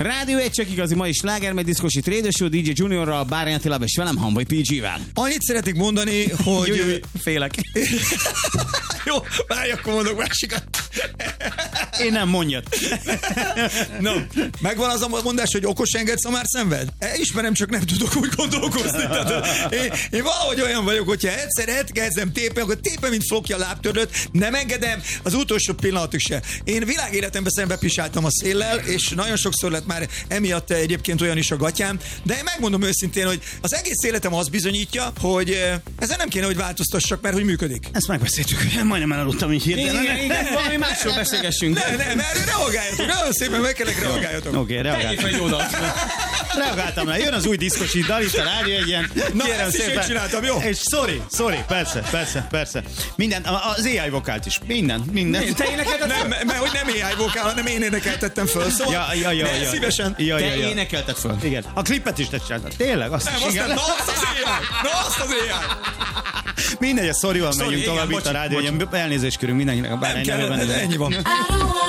Rádió 1 csak igazi mai sláger, meg diszkosít Radio Show, DJ Juniorral, Bárány Attilával és velem, Hamvai PG-vel. Annyit szeretnék mondani, hogy... Félek. Jó, várj, akkor mondok másikat. Én nem, mondjad. No, megvan az a mondás, hogy okos engedsz, a már szenved? Ismerem, csak nem tudok úgy gondolkozni. Én valahogy olyan vagyok, hogyha egyszer elkezdem tépni, akkor tépem, mint flokja lábtörlőt, nem engedem az utolsó pillanatig se. Én világéletemben szembe pisáltam a széllel, és nagyon sokszor lett már emiatt egyébként olyan is a gatyám, de én megmondom őszintén, hogy az egész életem azt bizonyítja, hogy ezen nem kéne, hogy változtassak, mert hogy működik. Ezt megbeszéltük, majdnem elaludtam így hirtelen. Igen, valami másról beszélgessünk. Nem, erre reagáljatok, nagyon szépen meg kellek reagáljatok. Oké, reagáltam rá. Jön az új diszkosít dal, itt a rádió egy ilyen. Na, ezt is én csináltam, jó? És sorry, persze. Minden, az AI vokált is. Minden. Te énekelted? Nem, mert hogy nem AI vokál, hanem én énekeltettem föl, szóval ja. szívesen. Te énekelted föl. Igen. A klipet is te csináltad. Tényleg? Azt nem, is, igen. azt az AI. Mindegy, a szorival megyünk tovább itt a rádió, hogy elnézést kérünk mindenkinek a Bárány nevében. Ennyi van.